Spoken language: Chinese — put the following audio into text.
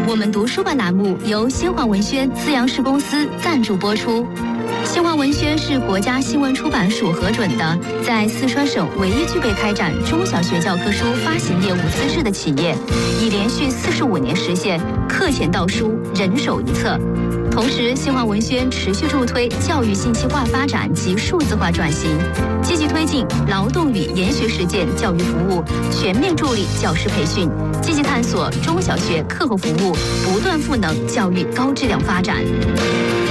我们读书吧栏目由新华文轩资阳市公司赞助播出。新华文轩是国家新闻出版署核准的，在四川省唯一具备开展中小学教科书发行业务资质的企业，已连续45年实现课前到书、人手一册。同时，新华文轩持续助推教育信息化发展及数字化转型，积极推进劳动与研学实践教育服务，全面助力教师培训，积极探索中小学课后服务，不断赋能教育高质量发展。